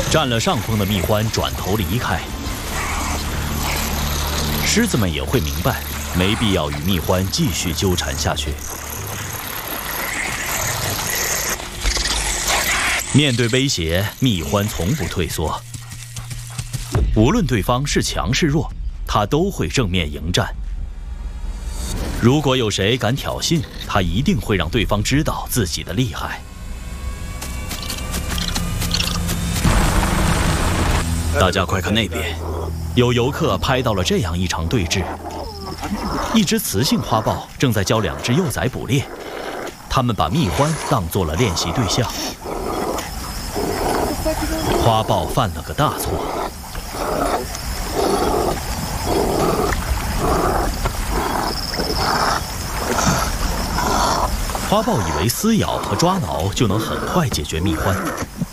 占了上风的蜜獾转头离开。狮子们也会明白，没必要与蜜獾继续纠缠下去。面对威胁，蜜獾从不退缩。无论对方是强是弱，它都会正面迎战。如果有谁敢挑衅，它一定会让对方知道自己的厉害。大家快看那边，有游客拍到了这样一场对峙。一只雌性花豹正在教2只幼崽捕猎，它们把蜜獾当作了练习对象。花豹犯了个大错。花豹以为撕咬和抓挠就能很快解决蜜獾，